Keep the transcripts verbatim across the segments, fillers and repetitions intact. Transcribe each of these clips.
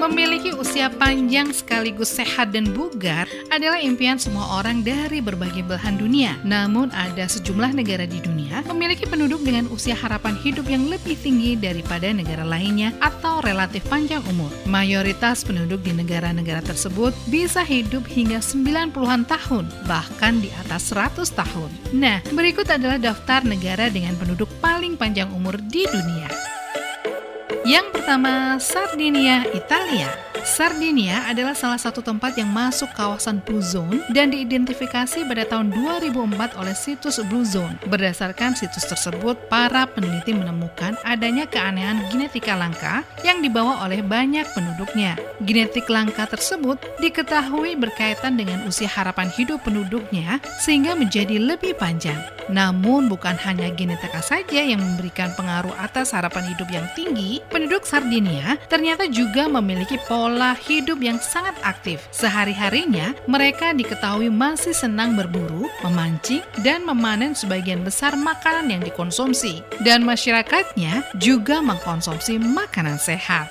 Memiliki usia panjang sekaligus sehat dan bugar adalah impian semua orang dari berbagai belahan dunia. Namun ada sejumlah negara di dunia memiliki penduduk dengan usia harapan hidup yang lebih tinggi daripada negara lainnya atau relatif panjang umur. Mayoritas penduduk di negara-negara tersebut bisa hidup hingga sembilan puluhan tahun, bahkan di atas seratus tahun. Nah, berikut adalah daftar negara dengan penduduk paling panjang umur di dunia. Yang pertama, Sardinia, Italia. Sardinia adalah salah satu tempat yang masuk kawasan Blue Zone dan diidentifikasi pada tahun dua ribu empat oleh situs Blue Zone. Berdasarkan situs tersebut, para peneliti menemukan adanya keanehan genetika langka yang dibawa oleh banyak penduduknya. Genetik langka tersebut diketahui berkaitan dengan usia harapan hidup penduduknya sehingga menjadi lebih panjang. Namun bukan hanya genetika saja yang memberikan pengaruh atas harapan hidup yang tinggi, penduduk Sardinia ternyata juga memiliki pola hidup yang sangat aktif. Sehari-harinya, mereka diketahui masih senang berburu, memancing, dan memanen sebagian besar makanan yang dikonsumsi. Dan masyarakatnya juga mengkonsumsi makanan sehat.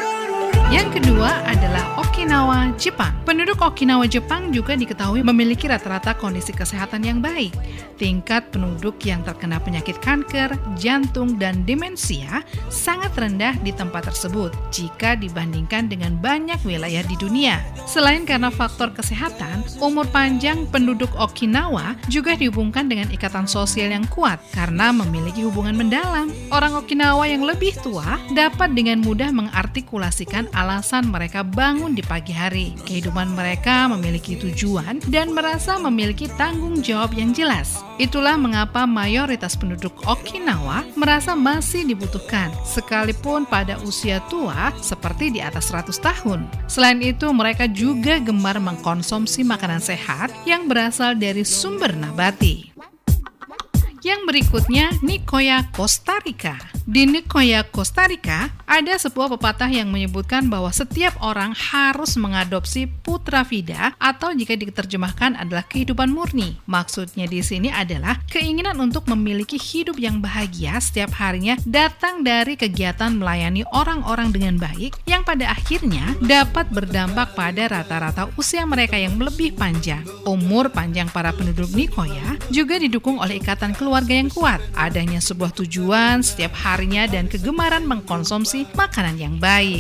Yang kedua adalah Okinawa, Jepang. Penduduk Okinawa, Jepang juga diketahui memiliki rata-rata kondisi kesehatan yang baik. Tingkat penduduk yang terkena penyakit kanker, jantung, dan demensia sangat rendah di tempat tersebut jika dibandingkan dengan banyak wilayah di dunia. Selain karena faktor kesehatan, umur panjang penduduk Okinawa juga dihubungkan dengan ikatan sosial yang kuat karena memiliki hubungan mendalam. Orang Okinawa yang lebih tua dapat dengan mudah mengartikulasikan alasan mereka bangun di pagi hari. Kehidupan mereka memiliki tujuan dan merasa memiliki tanggung jawab yang jelas. Itulah mengapa mayoritas penduduk Okinawa merasa masih dibutuhkan, sekalipun pada usia tua seperti di atas seratus tahun. Selain itu, mereka juga gemar mengkonsumsi makanan sehat yang berasal dari sumber nabati. Yang berikutnya, Nicoya, Costa Rica. Di Nicoya, Costa Rica, ada sebuah pepatah yang menyebutkan bahwa setiap orang harus mengadopsi putra vida atau jika diterjemahkan adalah kehidupan murni. Maksudnya di sini adalah keinginan untuk memiliki hidup yang bahagia setiap harinya datang dari kegiatan melayani orang-orang dengan baik yang pada akhirnya dapat berdampak pada rata-rata usia mereka yang lebih panjang. Umur panjang para penduduk Nicoya juga didukung oleh ikatan keluarga yang kuat, adanya sebuah tujuan setiap harinya dan kegemaran mengkonsumsi makanan yang baik.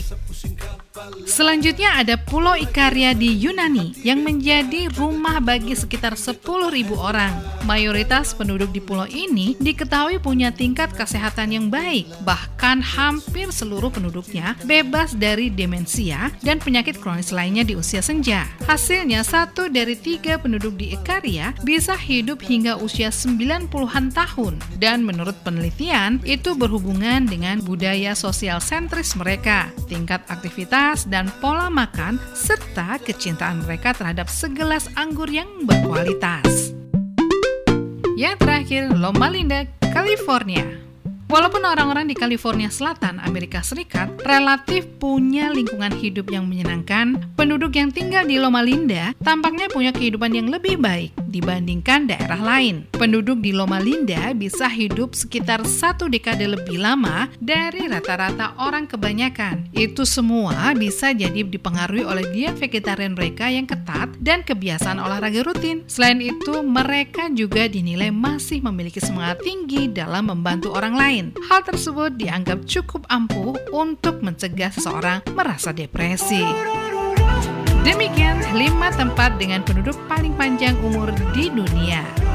Selanjutnya ada Pulau Ikaria di Yunani yang menjadi rumah bagi sekitar sepuluh ribu orang. Mayoritas penduduk di pulau ini diketahui punya tingkat kesehatan yang baik, bahkan hampir seluruh penduduknya bebas dari demensia dan penyakit kronis lainnya di usia senja. Hasilnya, satu dari tiga penduduk di Ikaria bisa hidup hingga usia sembilan puluhan tahun, dan menurut penelitian itu berhubungan dengan budaya sosial sentris mereka, tingkat aktivitas dan pola makan, serta kecintaan mereka terhadap segelas anggur yang berkualitas. Yang terakhir, Loma Linda, California. Walaupun orang-orang di California Selatan, Amerika Serikat, relatif punya lingkungan hidup yang menyenangkan, penduduk yang tinggal di Loma Linda tampaknya punya kehidupan yang lebih baik dibandingkan daerah lain. Penduduk di Loma Linda bisa hidup sekitar satu dekade lebih lama dari rata-rata orang kebanyakan. Itu semua bisa jadi dipengaruhi oleh diet vegetarian mereka yang ketat dan kebiasaan olahraga rutin. Selain itu, mereka juga dinilai masih memiliki semangat tinggi dalam membantu orang lain. Hal tersebut dianggap cukup ampuh untuk mencegah seseorang merasa depresi. Demikian lima tempat dengan penduduk paling panjang umur di dunia.